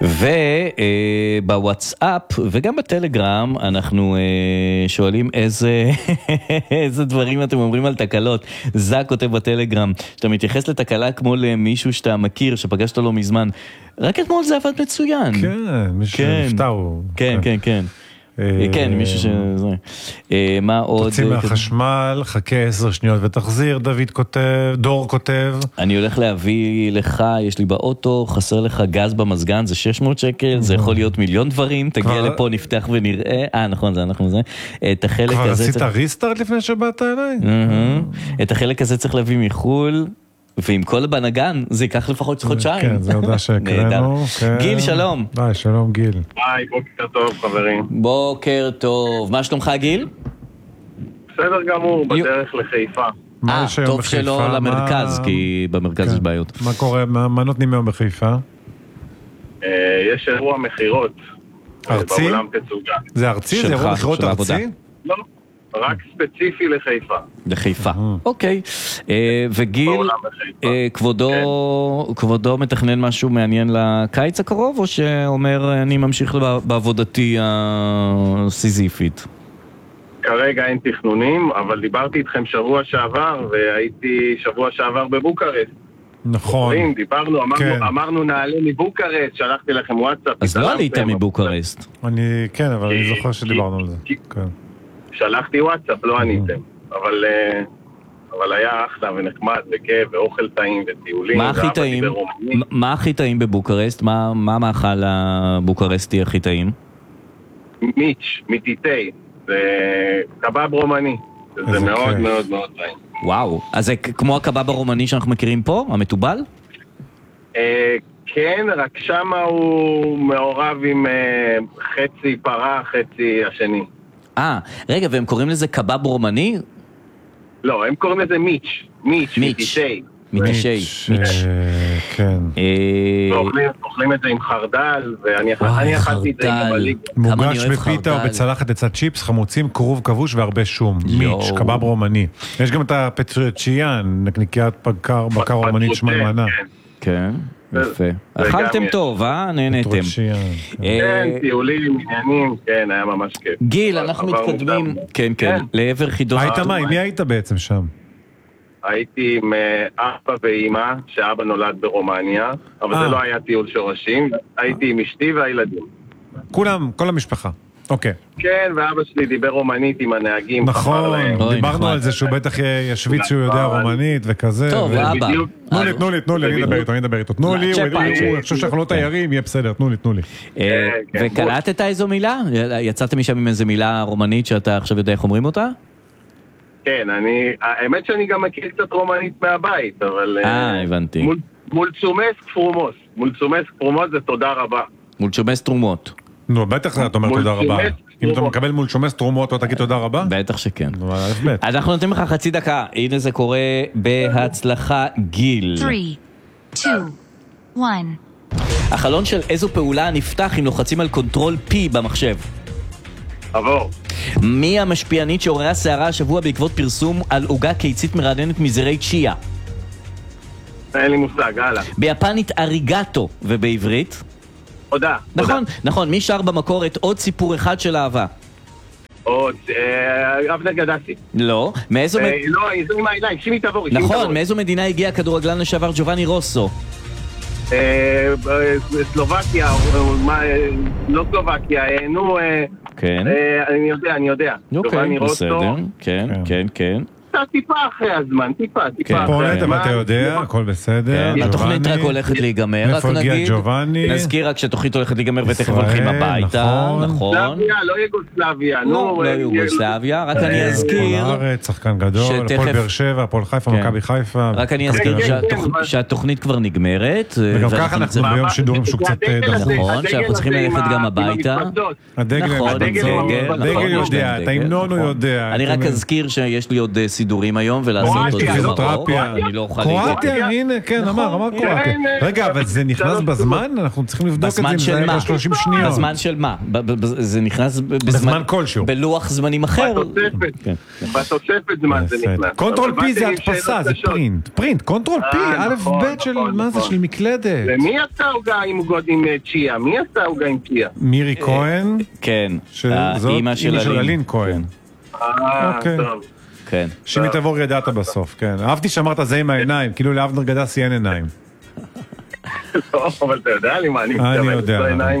ובוואטסאפ וגם בטלגרם אנחנו שואלים איזה דברים אתם אומרים על תקלות. זק כותב בטלגרם, שאתה מתייחס לתקלה כמו למישהו שאתה מכיר, שפגשת לו מזמן. רק אתמול זה עבד מצוין. כן, מישהו שנפטר הוא. כן, כן, כן. כן, מישהו שזה. מה עוד? תוציא מהחשמל, חכה 10 שניות ותחזיר, דור כותב. אני הולך להביא לך, יש לי באוטו, חסר לך גז במזגן, זה 600 שקל, זה יכול להיות מיליון דברים, תגיע לפה, נפתח ונראה. נכון, זה אנחנו זה. את החלק כבר הזה... עשית ריסטארט לפני שבאת אליי? את החלק הזה צריך להביא מחול, ועם כל הבנגן, זה ייקח לפחות חודשיים. כן, זה הודעה שהקראנו. גיל, שלום. ביי, שלום גיל. ביי, בוקר טוב חברים. בוקר טוב. מה שלומך גיל? בסדר גמור, בדרך לחיפה. טוב שלא למרכז, כי במרכז יש בעיות. מה קורה, מה נותנים היום בחיפה? יש אירוע מחירות. ארצי? באולם תצוגה. זה ארצי? זה אירוע מחירות ארצי? לא, רק ספציפי לחיפה. לחיפה, אוקיי. וגיל, כבודו מתכנן משהו מעניין לקיץ הקרוב, או שאומר אני ממשיך בעבודתי הסיזיפית? כרגע אין תכנונים, אבל דיברתי איתכם שבוע שעבר, והייתי שבוע שעבר בבוקרשט. נכון. דיברנו, אמרנו נעלה מבוקרשט, שלחתי לכם וואטסאפ. אז לא עלית מבוקרשט. כן, אבל אני זוכר שדיברנו על זה. שלחתי וואטסאפ, לא עניתם. אבל היה אחלה ונחמד וכיף ואוכל טעים וטיולים. מה הכי טעים בבוקרשט? מה המאכל הבוקרשטי הכי טעים? מיץ', מיטיטי. זה קבב רומני. זה מאוד מאוד מאוד טעים. וואו, אז זה כמו הקבב הרומני שאנחנו מכירים פה, המטובל? כן, רק שמה הוא מעורב עם חצי פרה, חצי השני. רגע, והם קוראים לזה קבב רומני? לא, הם קוראים לזה מיץ', מיטישי. מיץ'. כן. אוכלים את זה עם חרדל, ואני אכלתי את זה עם הבליג. מוגש בפיתה או בצלחת לצד צ'יפס, חמוצים, קרוב כבוש והרבה שום. מיץ', קבב רומני. יש גם את הפטריצ'יאן, נקניקיית בקר רומנית שמלמנה. כן. יפה. אכלתם טוב, נהנתם. כן, טיולים, עניינים, כן, היה ממש כיף. גיל, אנחנו מתקדמים, כן, לעבר חידוש. היית מה? עם מי היית בעצם שם? הייתי עם אבא ואמא, שאבא נולד ברומניה, אבל זה לא היה טיול שורשים, הייתי עם אשתי והילדים. כולם, כל המשפחה. אוקיי. כן, ואבא שלי דיבר רומנית עם הנהגים. נכון, דיברנו על זה שהוא בטח ישוויץ שהוא יודע רומנית וכזה. טוב, אבא. תנו לי, אני אדבר איתו. תנו לי, הוא חושב שאנחנו לא תיירים, יהיה בסדר, תנו לי. וקלטת איזו מילה? יצאת משם עם איזו מילה רומנית שאתה עכשיו יודע איך אומרים אותה? כן, האמת שאני גם מכיר קצת רומנית מהבית, אבל... הבנתי. מולצומס כפרומות זה תודה רבה. מולצומס תרומות. נו, בטח אתה אומר תודה רבה. אם אתה מקבל מולצומס תרומות, אתה תגיד תודה רבה? בטח שכן. אז אנחנו נותנים לך חצי דקה. הנה זה קורה בהצלחה, גיל. 3, 2, 1. החלון של איזו פעולה נפתח אם לוחצים על קונטרול P במחשב? עבור. מי המשפיענית שעוררה שערה השבוע בעקבות פרסום על עוגה קיצית מרעננת מזרעי צ'יה? אין לי מושג, הלאה. ביפנית אריגטו, ובעברית? תודה. נכון, מי שר במקור את עוד סיפור אחד של אהבה? אבנר גדסי. לא, מאיזו... לא, זה עם העיניים, שימי תעבור. נכון, מאיזו מדינה הגיע הכדורגלן לשעבר ג'ובאני רוסו? סלובקיה, לא סלובקיה, נו... כן. אני יודע. אוקיי, בסדר, כן. טיפה אחרי הזמן, טיפה אחרי. פה אתה יודע, הכל בסדר. התוכנית רק הולכת להיגמר, רק נגיד. נזכיר רק שהתוכנית הולכת להיגמר ותכף הולכים הביתה, נכון. סלאביה, לא יוגוסלביה. לא יוגוסלביה, רק אני אזכיר. שחקן גדול, הפועל באר שבע, הפועל חיפה, מכבי חיפה. רק אני אזכיר שהתוכנית כבר נגמרת. וגם ככה אנחנו ביום שידורים שהוא קצת דחוף. נכון, שאנחנו צריכים ללכת גם הביתה. הדגל יודע, את ההמנון הוא יודע. אני רק אזכיר שיש לי עוד סידורים היום ולעשות עוד גמרות. אני לא אוכל קרואטיה, הנה, כן, אמר קרואטיה. רגע, אבל זה נכנס בזמן? אנחנו צריכים לבדוק את זה. בזמן של מה? 30 שניות. בזמן של מה? זה נכנס בזמן כלשהו. בלוח זמנים אחר. בתוספת זמן זה נכנס. קונטרול פי זה הדפסה, זה פרינט. קונטרול פי, א' ב' של, מה זה, של מקלדת. ומי עשה עוגה עם צ'יה? מי עשה עוגה עם צ'יה? מירי כהן. כן. זאת אימא של אלין כהן. טוב. כן. שימי תבור ידעת בסוף, כן. אהבתי שאמרת זה עם העיניים, כאילו לאבנר גדסי אין עיניים. לא, אבל אתה יודע לי מה אני מתכוון. אני יודע.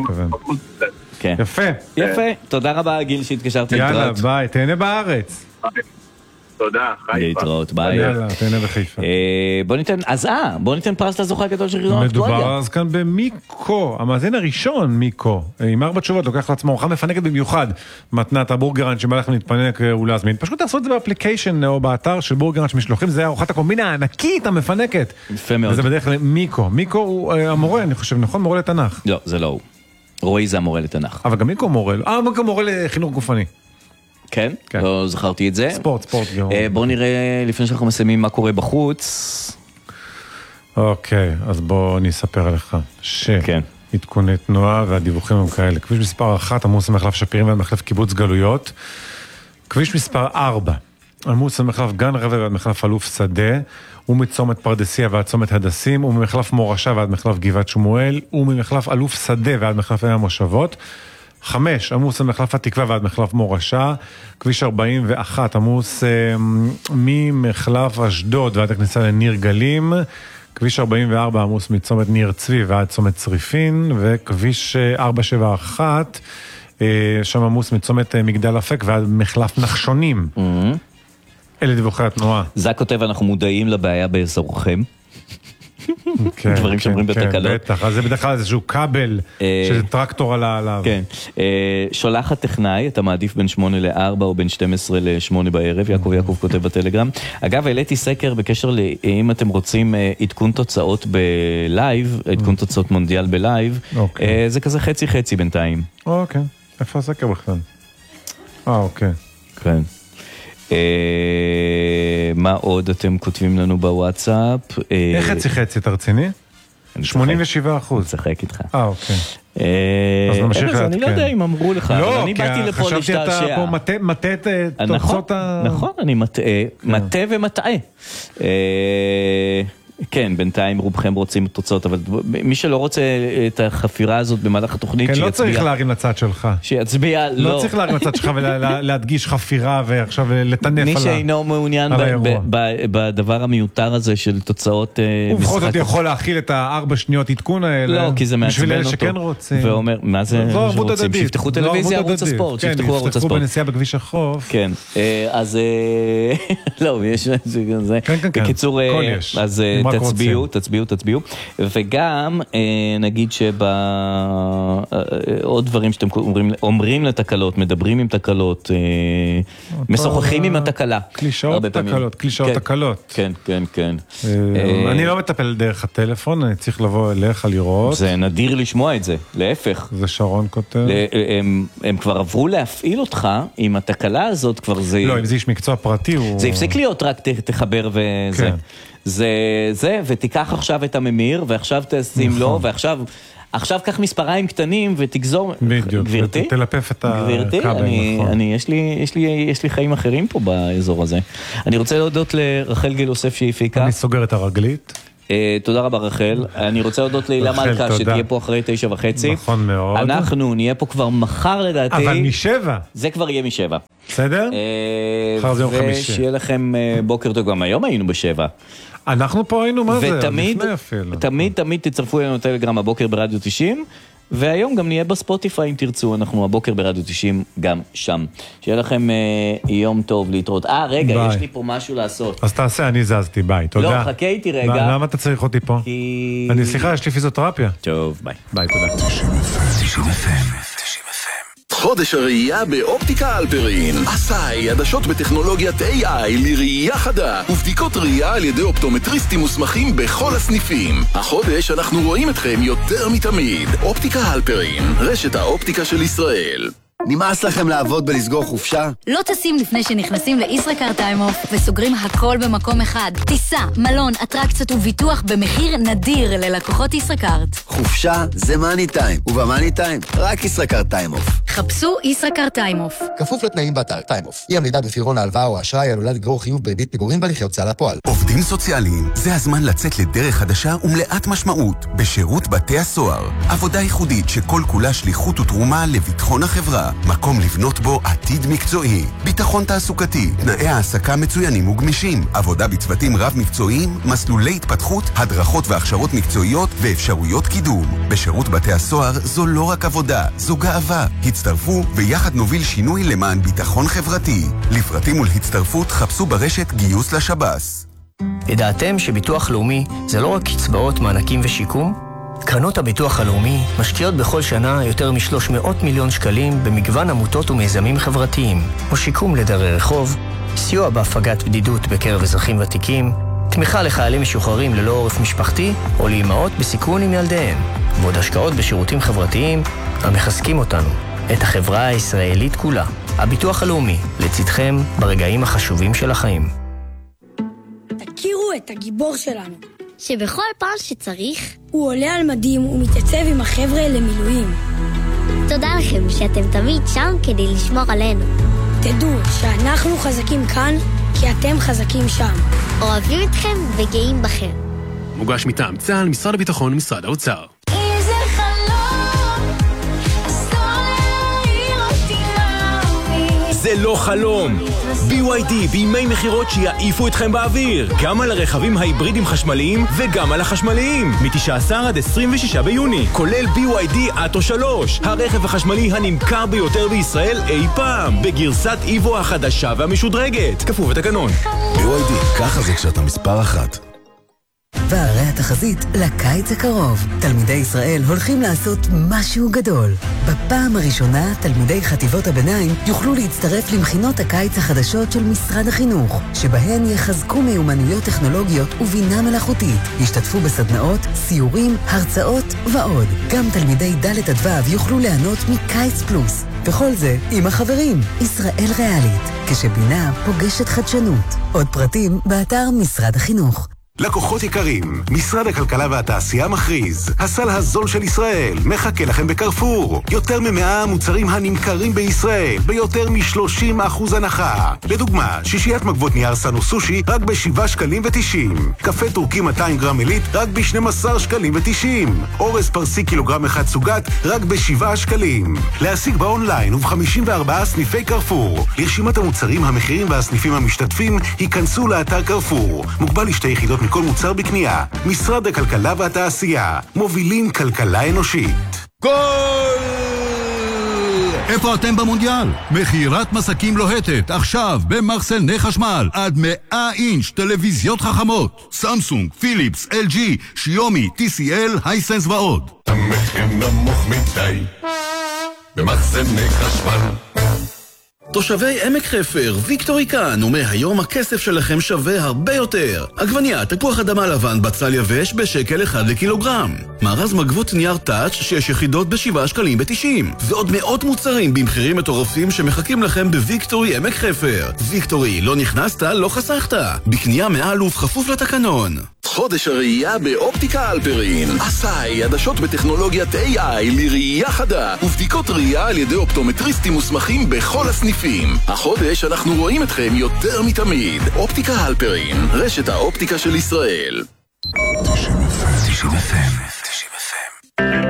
יפה. תודה רבה גיל שהתקשרתי להתראות. יאללה, ביי, תהנה בארץ. תודה, חיפה. להתראות, ביי. יאללה, תהנה בחיפה. בוא ניתן פרס לזוכה הגדול של חידון אקטואליה. מדובר אז כאן במיקו, המאזין הראשון מיקו, עם 4 תשובות, לוקח לעצמו ארוחה מפנקת במיוחד, מתנת הבורגראנץ' שבא לכם להתפנק ולהזמין. פשוט תעשו את זה באפליקיישן או באתר של בורגראנץ' משלוחים, זה ארוחת הקומבינה הענקית המפנקת. יפה מאוד. וזה בדרך כלל מיקו. מיקו הוא המורה, אני חושב, נכון? מורה לתנ"ך. לא, זה לא הוא. רועי זה המורה לתנ"ך. אבל גם מיקו מורה, מיקו מורה לחינוך גופני. כן? לא זכרתי את זה. ספורט גאון. בוא נראה לפני שאנחנו מסיימים מה קורה בחוץ. אוקיי, אז בוא אני אספר לך שעדכוני תנועה והדיווחים הם כאלה. כביש מספר 1 עמוס למחלף שפירים ועד מחלף קיבוץ גלויות. כביש מספר 4 עמוס למחלף גן רבע ועד מחלף אלוף שדה, ומצומת פרדסיה ועד צומת הדסים, וממחלף מורשה ועד מחלף גבעת שמואל, וממחלף אלוף שדה ועד מחלף המושבות. 5 עמוס למחלף התקווה ועד מחלף מורשה, כביש 41 עמוס ממחלף אשדוד ועד הכניסה לניר גלים, כביש 44 עמוס מצומת ניר צבי ועד צומת צריפין, וכביש 471 שם עמוס מצומת מגדל אפק ועד מחלף נחשונים. אלה דיווחי התנועה. זה כותב, אנחנו מודעים לבעיה באזורכם. דברים שאומרים בתקלות. בטח, אז זה בדרך כלל איזשהו כבל שזה טרקטור עליו. כן. שולח הטכנאי, אתה מעדיף בין 8 ל-4 או בין 12 ל-8 בערב, יעקב כותב בטלגרם. אגב, העליתי סקר בקשר לאם אתם רוצים עדכון תוצאות בלייב, עדכון תוצאות מונדיאל בלייב, זה כזה חצי בינתיים. אוקיי, איפה הסקר בכלל? אוקיי. כן. מה עוד אתם כותבים לנו בוואטסאפ? איך חצי, אתה רציני? 87%. נצחק איתך. אוקיי. אז נמשיך להתקן. אני לא יודע אם אמרו לך, אבל אני באתי לפה להשתעשע. חשבתי אתה פה מטה את תוצאות ה... נכון, אני מטה ומטעה. כן, בינתיים רובכם רוצים תוצאות, אבל מי שלא רוצה את החפירה הזאת במהלך התוכנית, כן, לא צריך להרים לצד שלך. שיצביע, לא. לא צריך להרים לצד שלך ולהדגיש חפירה ועכשיו לטנף מי שאינו מעוניין בדבר המיותר הזה של תוצאות משחק. ובכל זאת יכול להכיל את 4 שניות עדכון האלה. לא, כי זה מעצבן אותו. בשביל אלה שכן רוצים. ואומר, מה זה שרוצים? שיפתחו טלוויזיה, ערוץ הספורט. כן, יפתחו בנסיעה בכביש החוף. כן, אז לא, יש זה. בקיצור, אז תצביעו, וגם נגיד עוד דברים שאתם אומרים לתקלות, מדברים עם תקלות, משוחחים עם התקלה. קלישאות תקלות. כן. אני לא מטפל דרך הטלפון, אני צריך לבוא אליך לראות. זה נדיר לשמוע את זה, להפך. זה שרון כותב. הם כבר עברו להפעיל אותך עם התקלה הזאת, כבר זה... לא, אם זה איש מקצוע פרטי, זה הפסיק להיות רק תחבר וזה. זה, ותיקח עכשיו את הממיר, ועכשיו תשים לו, ועכשיו קח מספריים קטנים ותגזור. בדיוק, גבירתי? תלפף את הכבל, גבירתי, יש לי חיים אחרים פה באזור הזה. אני רוצה להודות לרחל גיל יוסף שהפיקה. אני סוגר את הרגלית. תודה רבה רחל. אני רוצה להודות להילה מלכה שתהיה פה אחרי 9:30. נכון מאוד. אנחנו נהיה פה כבר מחר לדעתי. אבל מ7. זה כבר יהיה מ7. בסדר? מחר זה יום חמישי. ושיהיה לכם בוקר טוב, גם היום היינו ב7. אנחנו פה היינו, מה זה? ותמיד תצרפו אלינו טלגרם הבוקר ברדיו 90, והיום גם נהיה בספוטיפיי אם תרצו, אנחנו הבוקר ברדיו 90 גם שם. שיהיה לכם יום טוב להתראות. רגע, יש לי פה משהו לעשות. אז תעשה, אני זזתי, ביי, תודה. לא, חכה איתי רגע. למה אתה צריך אותי פה? אני סליחה, יש לי פיזיותרפיה. טוב, ביי. ביי, תודה. 90 חודש הראייה באופטיקה אלפרין. עשאי, עדשות בטכנולוגיית AI לראייה חדה ובדיקות ראייה על ידי אופטומטריסטים מוסמכים בכל הסניפים. החודש אנחנו רואים אתכם יותר מתמיד. אופטיקה אלפרין, רשת האופטיקה של ישראל. נמאס לכם לעבוד בלסגור חופשה? לא טסים לפני שנכנסים לישראכרט טיים-אוף וסוגרים הכל במקום אחד. טיסה, מלון, אטרקציות וביטוח במחיר נדיר ללקוחות ישראכרט. חופשה זה מאני טיים, ובמאני טיים רק ישראכרט טיים-אוף. חפשו ישראכרט טיים-אוף. כפוף לתנאים באתר טיים-אוף. אי עמידה בפירעון ההלוואה או האשראי עלולה לגרור חיוב בריבית פיגורים בהליכי הוצאה לפועל. עובדים סוציאליים, זה הזמן לצאת לדרך חדשה ומלאת משמעות בשירות בתי הסוהר. עבודה ייחודית שכל כולה שליחות ותרומה לביטחון החברה. מקום לבנות בו עתיד מקצועי, ביטחון תעסוקתי, תנאי העסקה מצוינים וגמישים, עבודה בצוותים רב מקצועיים, מסלולי התפתחות, הדרכות והכשרות מקצועיות ואפשרויות קידום. בשירות בתי הסוהר זו לא רק עבודה, זו גאווה. הצטרפו ויחד נוביל שינוי למען ביטחון חברתי. לפרטים ולהצטרפות חפשו ברשת גיוס לשב"ס. ידעתם שביטוח לאומי זה לא רק קצבאות, מענקים ושיקום? קרנות הביטוח הלאומי משקיעות בכל שנה יותר מ-300 מיליון שקלים במגוון עמותות ומיזמים חברתיים, או שיקום לדרי רחוב, סיוע בהפגת בדידות בקרב אזרחים ותיקים, תמיכה לחיילים משוחררים ללא עורף משפחתי, או לאמהות בסיכון עם ילדיהם, ועוד השקעות בשירותים חברתיים המחזקים אותנו, את החברה הישראלית כולה. הביטוח הלאומי, לצדכם ברגעים החשובים של החיים. תכירו את הגיבור שלנו. שבכל פעם שצריך הוא עולה על מדים ומתייצב עם החבר'ה למילואים. תודה לכם שאתם תמיד שם כדי לשמור עלינו. תדעו שאנחנו חזקים כאן כי אתם חזקים שם. אוהבים אתכם וגאים בכם. מוגש מטעם צה"ל, משרד הביטחון ומשרד האוצר. זה לא חלום. BYD בימי מחירות שיעיפו אתכם באוויר, גם על הרכבים ההיברידים חשמליים וגם על החשמליים, מ-19 עד 26 ביוני, כולל BYD אטו 3, הרכב החשמלי הנמכר ביותר בישראל אי פעם, בגרסת איבו החדשה והמשודרגת, כפוף לתקנון. BYD, ככה זה כשאתה מספר אחת. והרי התחזית לקיץ הקרוב. תלמידי ישראל הולכים לעשות משהו גדול. בפעם הראשונה, תלמידי חטיבות הביניים יוכלו להצטרף למכינות הקיץ החדשות של משרד החינוך, שבהן יחזקו מיומנויות טכנולוגיות ובינה מלאכותית. ישתתפו בסדנאות, סיורים, הרצאות ועוד. גם תלמידי ד' עד ו' יוכלו ליהנות מקיץ פלוס. וכל זה עם החברים. ישראל ריאלית, כשבינה פוגשת חדשנות. עוד פרטים באתר משרד החינוך. לקוחות יקרים, משרד הכלכלה והתעשייה מכריז, הסל הזול של ישראל מחכה לכם בקרפור. יותר מ100 מוצרים הנמכרים בישראל ביותר מ30% הנחה. לדוגמה, שישיית מגבות נייר סנו סושי רק ב7 שקלים ו90. קפה טורקי 200 גרם עילית רק ב12 שקלים ו90. אורז פרסי קילוגרם אחד סוגת רק ב7 שקלים. להשיג באונליין וב54 סניפי קרפור. לרשימת המוצרים, המחירים והסניפים המשתתפים היכנסו לאתר קרפור. מוגבל לשתי יחידות מכל מוצר בקנייה. משרד הכלכלה והתעשייה, מובילים כלכלה אנושית. גול! איפה אתם במונדיאל? מכירת מסקים לוהטת, עכשיו במחסני חשמל, עד 100 אינץ' טלוויזיות חכמות, סמסונג, פיליפס, LG, שיומי, TCL, הייסנס ועוד. המחיר נמוך מדי במחסני חשמל. תושבי עמק חפר, ויקטורי כאן, ומהיום הכסף שלכם שווה הרבה יותר. עגבנייה, תפוח אדמה לבן, בצל יבש בשקל 1 לקילוגרם. מארז מגבות נייר טאץ' 6 יחידות ב7 שקלים ב90. ועוד מאות מוצרים במחירים מטורפים שמחכים לכם בוויקטורי עמק חפר. ויקטורי, לא נכנסת, לא חסכת. בקנייה מעל ובכפוף לתקנון. חודש הראייה באופטיקה אלפרין. עשאי, עדשות בטכנולוגיית AI לראייה חדה, ובדיקות ראייה על ידי אופטומטריסטים מוסמכים בכל הסניפים. החודש אנחנו רואים אתכם יותר מתמיד. אופטיקה אלפרין, רשת האופטיקה של ישראל. 90 FM